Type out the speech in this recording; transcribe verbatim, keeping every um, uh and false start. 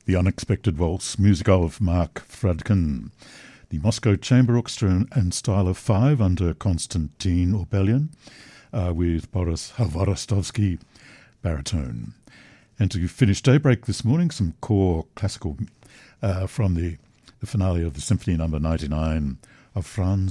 The Unexpected Waltz, music of Mark Fradkin. The Moscow Chamber Orchestra and Style of Five under Konstantin Orbelian uh, with Boris Hvorostovsky, baritone. And to finish Daybreak this morning, some core classical uh, from the, the finale of the Symphony Number ninety-nine of Franz